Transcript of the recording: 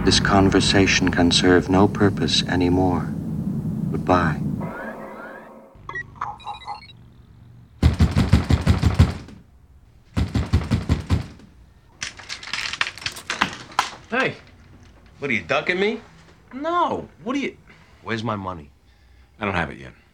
This conversation can serve no purpose anymore. Goodbye. Hey, What, are you ducking me? no. What are you... Where's my money? I don't have it yet.